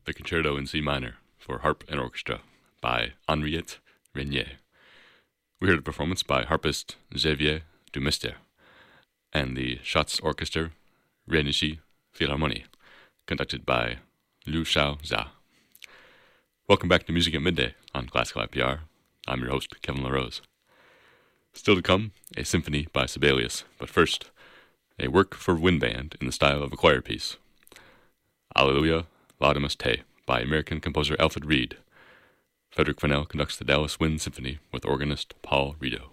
the Concerto in C minor for harp and orchestra by Henriette Renier. We heard a performance by harpist Xavier Dumester and the Schatz Orchester Rheinische Philharmonie, conducted by Liu Xiao Xia. Welcome back to Music at Midday on Classical IPR. I'm your host, Kevin LaRose. Still to come, a symphony by Sibelius, but first, a work for wind band in the style of a choir piece. Alleluia Laudamus Te by American composer Alfred Reed. Frederick Fennell conducts the Dallas Wind Symphony with organist Paul Rito.